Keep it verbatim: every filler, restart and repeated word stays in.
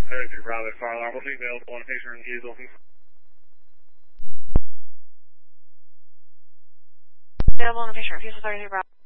thirty-three Bravo, fire alarm will be available on a patient in Eagle. Available on a patient refusal thirty-three Bravo.